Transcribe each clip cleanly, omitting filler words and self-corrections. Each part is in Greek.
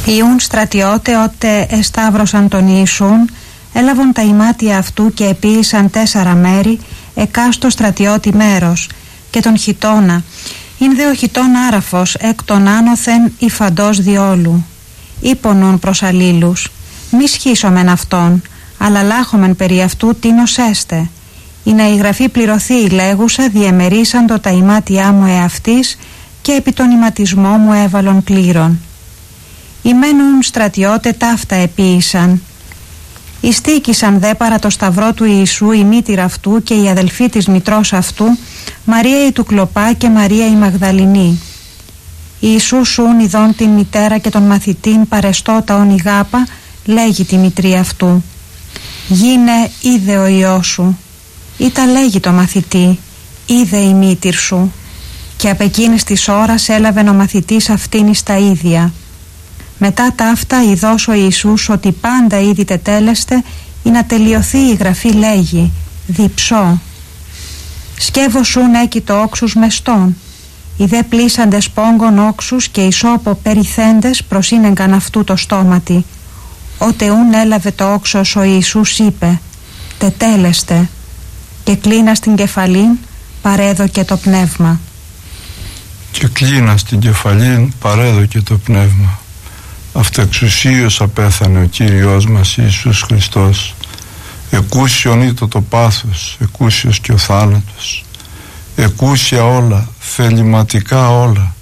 Ιούν στρατιώτε ότε εσταύρωσαν τον Ιησούν, έλαβαν τα ημάτια αυτού και επίησαν 4 μέρη, εκάστο στρατιώτη μέρος, και τον χιτώνα. Ειν δε ο χιτών άραφος, εκ των άνωθεν υφαντός διόλου. Ήπονον προς αλλήλους, μη σχίσομεν αυτόν, αλλά λάχομεν περί αυτού τίνος έστε. Η να η γραφή πληρωθεί λέγουσα, διεμερίσαντο τα ημάτια μου εαυτής, και επί τον ηματισμό μου έβαλον κλήρων. Ημένουν στρατιώτε ταύτα επίησαν. Ιστήκησαν δε παρά το σταυρό του Ιησού η μήτηρα αυτού και η αδελφή της μητρός αυτού, Μαρία η του Κλοπά και Μαρία η Μαγδαληνή. Ιησού σουν ειδών την μητέρα και τον μαθητήν παρεστώτα ον ηγάπα, λέγει τη μητρή αυτού. Γίνε είδε ο Υιός σου. Ή τα λέγει το μαθητή, είδε η μήτηρ σου. Και απ' εκείνης της ώρας έλαβε ο μαθητής αυτήν εις τα ίδια. Μετά ταύτα ειδός ο Ιησούς ότι πάντα ήδη τετέλεστε, ή να τελειωθεί η γραφή λέγει, διψώ. Σκεύωσουν έκει το όξους μεστών. Οι δε πλήσαντες πόγκον όξους και ισόπο περιθέντες προσύνεγκαν αυτού το στόματι. Ότε ούν έλαβε το όξος ο Ιησούς είπε, τετέλεστε, και κλείνα στην κεφαλήν παρέδωκε το πνεύμα. Και κλείνα στην κεφαλήν παρέδωκε το πνεύμα. Αυτεξουσίως απέθανε ο Κύριος μας Ιησούς Χριστός. Εκούσιον ήτο το πάθος, εκούσιος και ο θάνατος. Εκούσια όλα, θεληματικά όλα.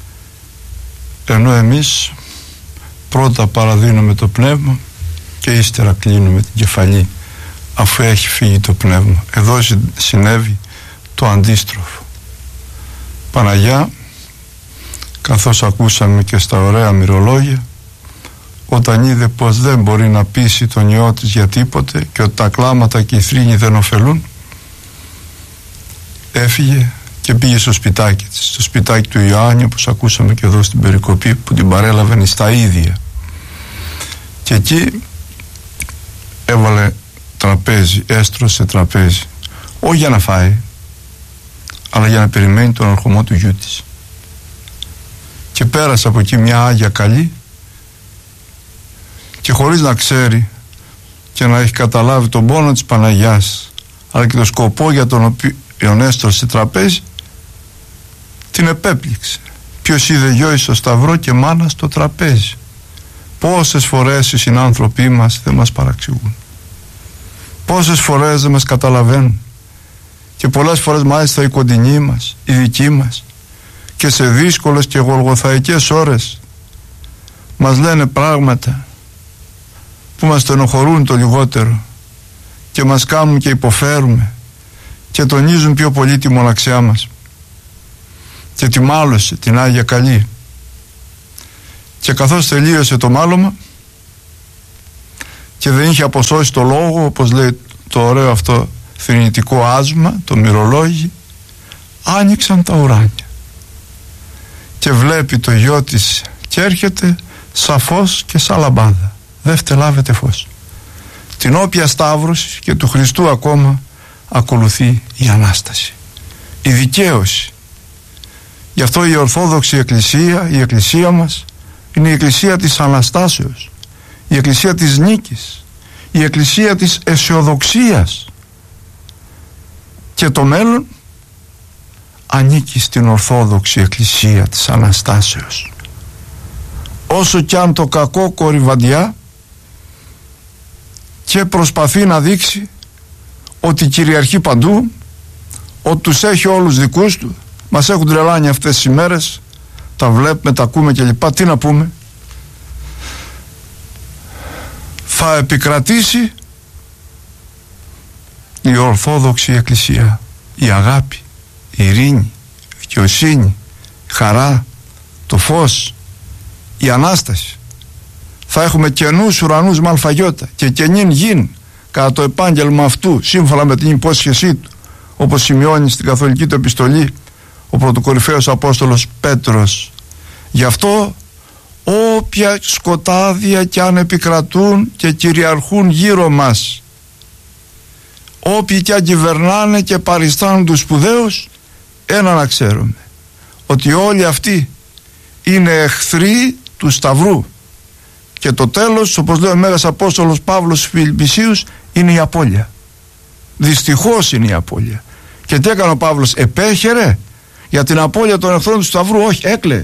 Ενώ εμείς πρώτα παραδίνουμε το πνεύμα και ύστερα κλείνουμε την κεφαλή, αφού έχει φύγει το πνεύμα. Εδώ συνέβη το αντίστροφο. Παναγιά, καθώς ακούσαμε και στα ωραία μυρολόγια, όταν είδε πως δεν μπορεί να πείσει τον Υιό της για τίποτε και ότι τα κλάματα και οι θρήνοι δεν ωφελούν, έφυγε και πήγε στο σπιτάκι της, στο σπιτάκι του Ιωάννη, όπως ακούσαμε και εδώ στην περικοπή, που την παρέλαβαν στα ίδια, και εκεί έβαλε τραπέζι, έστρωσε τραπέζι, όχι για να φάει, αλλά για να περιμένει τον ερχομό του γιού της. Και πέρασε από εκεί μια άγια καλή, και χωρίς να ξέρει και να έχει καταλάβει τον πόνο της Παναγιάς, αλλά και τον σκοπό για τον οποίο έστρωσε τραπέζι, την επέπληξε. Ποιος είδε γιο στο σταυρό και μάνα στο τραπέζι. Πόσες φορές οι συνάνθρωποι μας δεν μας παραξηγούν, πόσες φορές δεν μας καταλαβαίνουν, και πολλές φορές μάλιστα οι κοντινοί μας, οι δικοί μας, και σε δύσκολες και γολγοθαϊκές ώρες μας λένε πράγματα που μας στενοχωρούν το λιγότερο και μας κάνουν και υποφέρουμε και τονίζουν πιο πολύ τη μοναξιά μας. Και τη μάλωσε την Άγια Καλή, και καθώς τελείωσε το μάλωμα και δεν είχε αποσώσει το λόγο, όπως λέει το ωραίο αυτό θρηνητικό άσμα, το μυρολόγι, άνοιξαν τα ουράνια και βλέπει το γιο της και έρχεται σαφώς και σαν λαμπάδα, δεν φτελάβεται φως. Την όποια σταύρωση και του Χριστού ακόμα ακολουθεί η Ανάσταση, η δικαίωση. Γι' αυτό η Ορθόδοξη Εκκλησία, η Εκκλησία μας, είναι η Εκκλησία της Αναστάσεως, η Εκκλησία της νίκης, η Εκκλησία της αισιοδοξίας, και το μέλλον ανήκει στην Ορθόδοξη Εκκλησία της Αναστάσεως. Όσο κι αν το κακό κορυβαντιά και προσπαθεί να δείξει ότι κυριαρχεί παντού, ότι τους έχει όλους δικούς του, μας έχουν τρελάνει αυτές τις ημέρες, τα βλέπουμε, τα ακούμε κλπ. Τι να πούμε? Θα επικρατήσει η Ορθόδοξη Εκκλησία, η αγάπη, η ειρήνη, η δικαιοσύνη, η χαρά, το φως, η Ανάσταση. Θα έχουμε καινούς ουρανούς με αλφαγιώτα και καινήν γην κατά το επάγγελμα αυτού, σύμφωνα με την υπόσχεσή του, όπως σημειώνει στην καθολική του επιστολή ο πρωτοκορυφαίος Απόστολος Πέτρος. Γι' αυτό όποια σκοτάδια κι αν επικρατούν και κυριαρχούν γύρω μας, όποιοι κι αν κυβερνάνε και παριστάνουν τους σπουδαίους, ένα να ξέρουμε, ότι όλοι αυτοί είναι εχθροί του Σταυρού, Και το τέλος, όπως λέει ο Μέγας Απόστολος Παύλος στους Φιλιππισίους, είναι η απώλεια. Δυστυχώς είναι η απώλεια. Και τι έκανε ο Παύλος? Επέχερε για την απώλεια των εχθρών του Σταυρού? Όχι,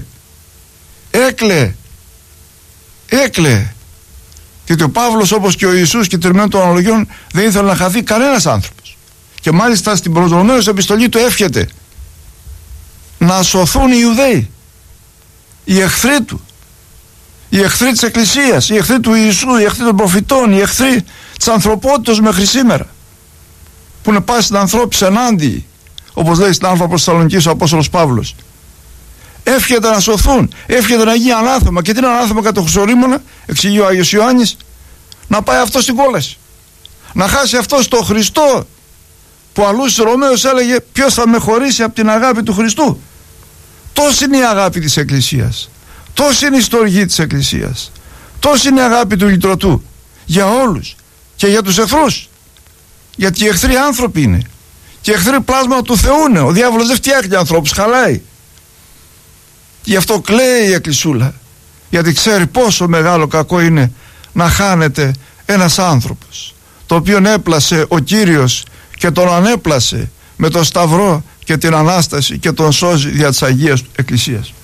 έκλαιε. Γιατί ο Παύλος, όπως και ο Ιησούς και τριμμένων των αναλογιών, δεν ήθελε να χαθεί κανένας άνθρωπος. Και μάλιστα στην προς Ρωμαίους επιστολή του εύχεται να σωθούν οι Ιουδαίοι, οι εχθροί του, οι εχθροί της Εκκλησίας, οι εχθροί του Ιησού, οι εχθροί των προφητών, οι εχθροί της ανθρωπότητας μέχρι σήμερα, που είναι πάση στην ανθρώπης ενάντιοι, όπως λέει στην Α' Θεσσαλονικής ο Απόστολος Παύλος. Εύχεται να σωθούν, εύχεται να γίνει ανάθεμα. Και τι είναι ανάθεμα κατά το Χρυσορήμωνα? Εξηγεί ο Άγιος Ιωάννης, να πάει αυτό στην κόλαση, να χάσει αυτό το Χριστό, που αλλού στους Ρωμαίους έλεγε ποιος θα με χωρίσει από την αγάπη του Χριστού. Τόση είναι η αγάπη της Εκκλησίας, τόση είναι η στοργή της Εκκλησίας, τόση είναι η αγάπη του λυτρωτού για όλους και για τους εχθρούς. Γιατί οι εχθροί άνθρωποι είναι, και οι εχθροί πλάσμα του Θεού είναι. Ο διάβολος δεν φτιάχνει ανθρώπους, χαλάει. Γι' αυτό κλαίει η Εκκλησούλα, γιατί ξέρει πόσο μεγάλο κακό είναι να χάνεται ένας άνθρωπος, το οποίον έπλασε ο Κύριος και τον ανέπλασε με τον Σταυρό και την Ανάσταση και τον σώζει δια της Αγίας Εκκλησίας.